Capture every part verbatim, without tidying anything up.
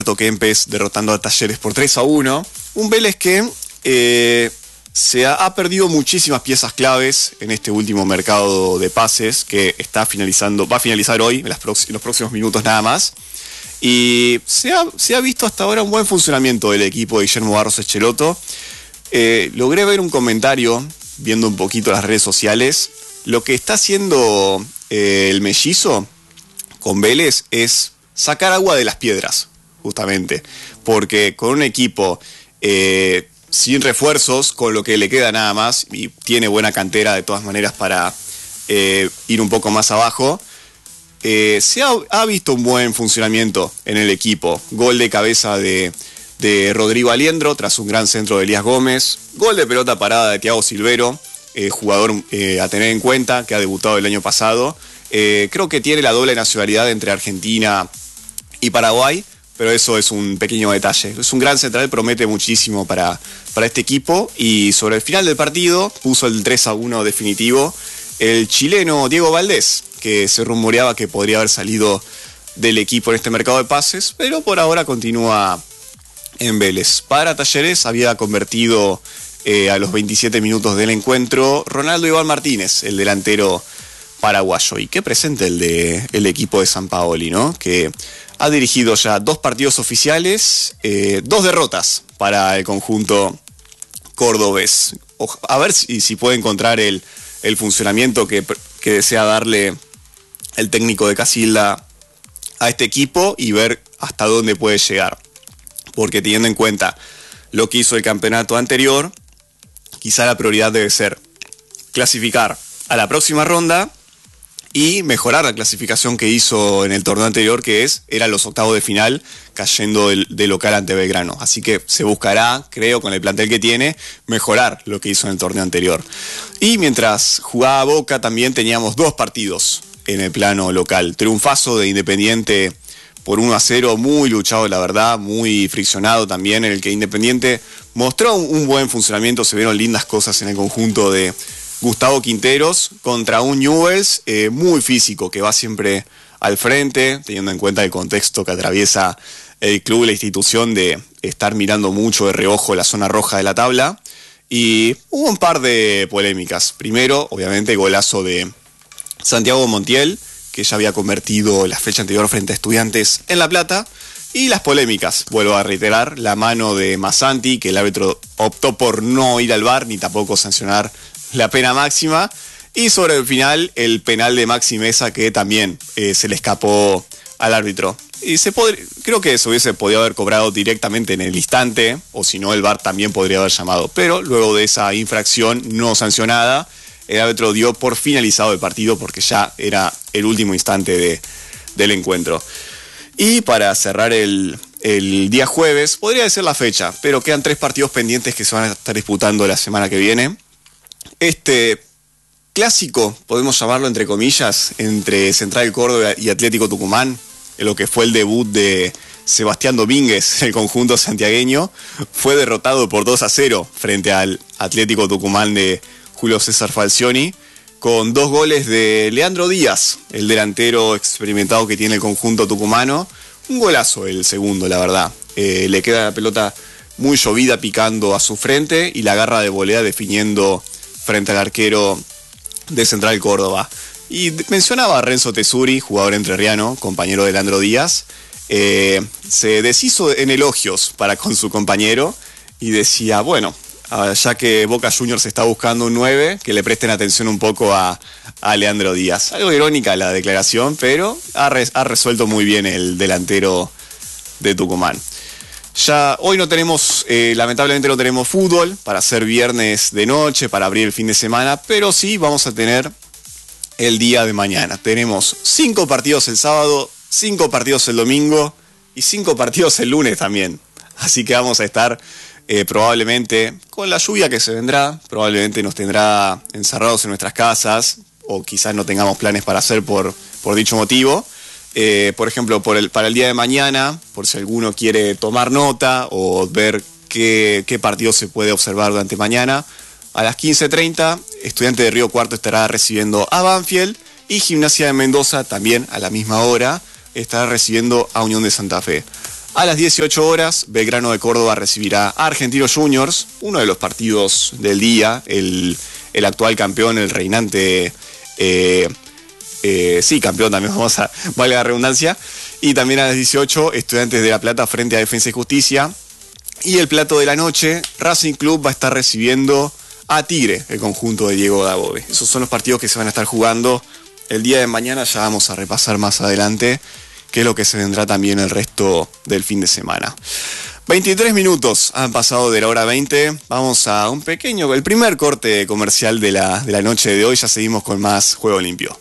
Kempes derrotando a Talleres por tres a uno. Un Vélez que eh, se ha, ha perdido muchísimas piezas claves en este último mercado de pases que está finalizando, va a finalizar hoy, en, las prox- en los próximos minutos nada más. Y se ha, se ha visto hasta ahora un buen funcionamiento del equipo de Guillermo Barros Schelotto. Eh, logré ver un comentario, viendo un poquito las redes sociales. Lo que está haciendo eh, el mellizo con Vélez es sacar agua de las piedras, justamente. Porque con un equipo eh, sin refuerzos, con lo que le queda nada más, y tiene buena cantera de todas maneras para eh, ir un poco más abajo, eh, se ha, ha visto un buen funcionamiento en el equipo. Gol de cabeza de, de Rodrigo Aliendro tras un gran centro de Elías Gómez. Gol de pelota parada de Thiago Silvero, eh, jugador eh, a tener en cuenta, que ha debutado el año pasado. Eh, creo que tiene la doble nacionalidad entre Argentina y Paraguay, pero eso es un pequeño detalle. Es un gran central, promete muchísimo para, para este equipo. Y sobre el final del partido puso el tres a uno definitivo el chileno Diego Valdés, que se rumoreaba que podría haber salido del equipo en este mercado de pases, pero por ahora continúa en Vélez. Para Talleres había convertido eh, a los veintisiete minutos del encuentro Ronaldo Iván Martínez, el delantero paraguayo. Y qué presente el de el equipo de Sampaoli, ¿no? Que ha dirigido ya dos partidos oficiales, eh, dos derrotas para el conjunto cordobés. O, a ver si, si puede encontrar el, el funcionamiento que, que desea darle el técnico de Casilda a este equipo y ver hasta dónde puede llegar. Porque teniendo en cuenta lo que hizo el campeonato anterior, quizá la prioridad debe ser clasificar a la próxima ronda y mejorar la clasificación que hizo en el torneo anterior, que es eran los octavos de final, cayendo de, de local ante Belgrano. Así que se buscará, creo, con el plantel que tiene, mejorar lo que hizo en el torneo anterior. Y mientras jugaba Boca, también teníamos dos partidos en el plano local. Triunfazo de Independiente por uno a cero, muy luchado, la verdad, muy friccionado también, en el que Independiente mostró un, un buen funcionamiento. Se vieron lindas cosas en el conjunto de Gustavo Quinteros contra un Newell's eh, muy físico, que va siempre al frente, teniendo en cuenta el contexto que atraviesa el club y la institución de estar mirando mucho de reojo la zona roja de la tabla. Y hubo un par de polémicas. Primero, obviamente, el golazo de Santiago Montiel, que ya había convertido la fecha anterior frente a Estudiantes en La Plata. Y las polémicas, vuelvo a reiterar, la mano de Massanti, que el árbitro optó por no ir al V A R ni tampoco sancionar la pena máxima, y sobre el final el penal de Maxi Mesa, que también eh, se le escapó al árbitro. Y se pod- creo que se hubiese podido haber cobrado directamente en el instante, o si no el V A R también podría haber llamado, pero luego de esa infracción no sancionada, el árbitro dio por finalizado el partido porque ya era el último instante de, del encuentro. Y para cerrar el, el día jueves, podría ser la fecha, pero quedan tres partidos pendientes que se van a estar disputando la semana que viene. Este clásico, podemos llamarlo entre comillas, entre Central Córdoba y Atlético Tucumán, en lo que fue el debut de Sebastián Domínguez, el conjunto santiagueño, fue derrotado por dos a cero frente al Atlético Tucumán de Julio César Falcioni, con dos goles de Leandro Díaz, el delantero experimentado que tiene el conjunto tucumano. Un golazo el segundo, la verdad. Eh, le queda la pelota muy llovida picando a su frente y la garra de volea definiendo frente al arquero de Central Córdoba. Y mencionaba a Renzo Tesuri, jugador entrerriano, compañero de Leandro Díaz. Eh, se deshizo en elogios para con su compañero y decía, bueno, ya que Boca Juniors está buscando un nueve, que le presten atención un poco a, a Leandro Díaz. Algo irónica la declaración, pero ha, res, ha resuelto muy bien el delantero de Tucumán. Ya hoy no tenemos, eh, lamentablemente no tenemos fútbol para hacer viernes de noche, para abrir el fin de semana, pero sí vamos a tener el día de mañana. Tenemos cinco partidos el sábado, cinco partidos el domingo y cinco partidos el lunes también. Así que vamos a estar eh, probablemente con la lluvia que se vendrá, probablemente nos tendrá encerrados en nuestras casas o quizás no tengamos planes para hacer por, por dicho motivo. Eh, por ejemplo, por el, para el día de mañana, por si alguno quiere tomar nota o ver qué, qué partido se puede observar durante mañana, a las quince treinta, Estudiante de Río Cuarto estará recibiendo a Banfield y Gimnasia de Mendoza también a la misma hora estará recibiendo a Unión de Santa Fe. A las dieciocho horas, Belgrano de Córdoba recibirá a Argentinos Juniors, uno de los partidos del día, el, el actual campeón, el reinante, eh, eh, sí, campeón también, vamos a, vale la redundancia, y también a las dieciocho, Estudiantes de La Plata frente a Defensa y Justicia, y el plato de la noche, Racing Club va a estar recibiendo a Tigre, el conjunto de Diego Dabove. Esos son los partidos que se van a estar jugando el día de mañana, ya vamos a repasar más adelante qué es lo que se vendrá también el resto del fin de semana. veintitrés minutos han pasado de la hora veinte. Vamos a un pequeño, el primer corte comercial de la, de la noche de hoy. Ya seguimos con más Juego Limpio.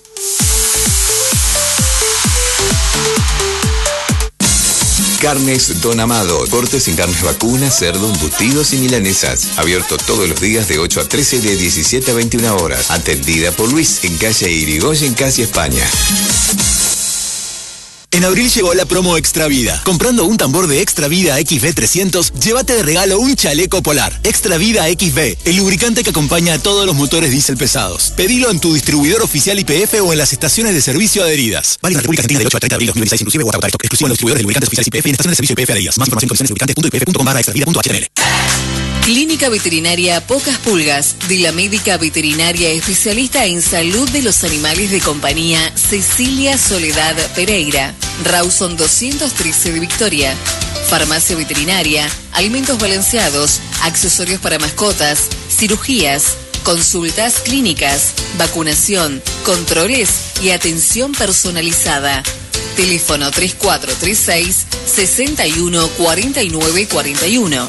Carnes Don Amado. Cortes sin carnes vacunas, cerdo, embutidos y milanesas. Abierto todos los días de ocho a trece, de diecisiete a veintiuna horas. Atendida por Luis en calle Irigoyen, casi España. En abril llegó la promo Extra Vida. Comprando un tambor de Extra Vida X V trescientos, llévate de regalo un chaleco polar. Extra Vida X V, el lubricante que acompaña a todos los motores diésel pesados. Pedilo en tu distribuidor oficial Y P F o en las estaciones de servicio adheridas. Válido en la República Argentina del ocho al treinta de abril de dos mil veintiséis inclusive o hasta agotar stock. Exclusivo en los distribuidores de lubricantes oficiales Y P F y en estaciones de servicio Y P F adheridas. Más información en condiciones lubricantes punto i p f punto com barra extra vida punto h t m l. Clínica Veterinaria Pocas Pulgas, de la médica veterinaria especialista en salud de los animales de compañía Cecilia Soledad Pereira. Rawson doscientos trece de Victoria. Farmacia veterinaria, alimentos balanceados, accesorios para mascotas, cirugías, consultas clínicas, vacunación, controles y atención personalizada. Teléfono tres cuatro tres seis, seis uno cuatro nueve cuatro uno.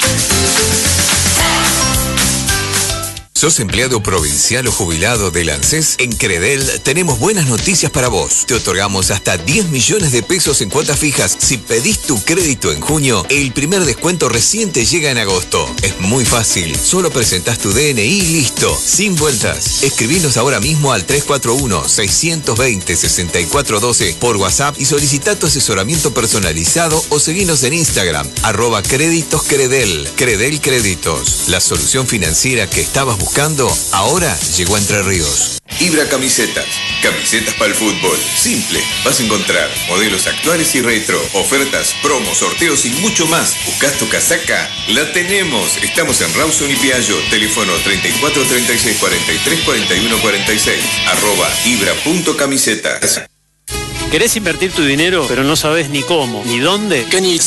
¿Sos empleado provincial o jubilado del ANSES? En Credel tenemos buenas noticias para vos. Te otorgamos hasta diez millones de pesos en cuotas fijas. Si pedís tu crédito en junio, el primer descuento recién te llega en agosto. Es muy fácil. Solo presentás tu D N I y listo. Sin vueltas. Escribinos ahora mismo al tres cuatro uno, seis dos cero, seis cuatro uno dos por WhatsApp y solicitá tu asesoramiento personalizado o seguinos en Instagram, arroba créditos Credel. Credel Créditos. La solución financiera que estabas buscando ahora llegó a Entre Ríos. Ibra Camisetas. Camisetas para el fútbol. Simple. Vas a encontrar modelos actuales y retro, ofertas, promos, sorteos y mucho más. ¿Buscás tu casaca? La tenemos. Estamos en Rawson y Piaggio. Teléfono treinta y cuatro, treinta y seis, cuarenta y tres, cuarenta y uno, cuarenta y seis. Arroba ibra.camisetas. ¿Querés invertir tu dinero, pero no sabes ni cómo, ni dónde?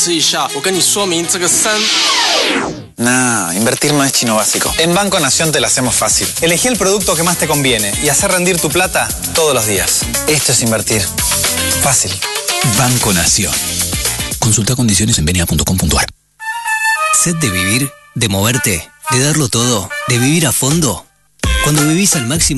Nah, invertir no es chino básico. En Banco Nación te lo hacemos fácil. Elegí el producto que más te conviene y hacer rendir tu plata todos los días. Esto es invertir. Fácil. Banco Nación. Consulta condiciones en b n a punto com punto a r. ¿Sed de vivir? ¿De moverte? ¿De darlo todo? ¿De vivir a fondo? Cuando vivís al máximo